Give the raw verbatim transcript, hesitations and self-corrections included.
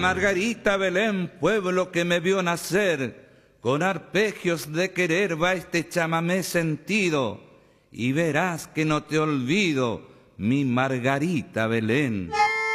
Margarita Belén, pueblo que me vio nacer, con arpegios de querer va este chamamé sentido, y verás que no te olvido, mi Margarita Belén.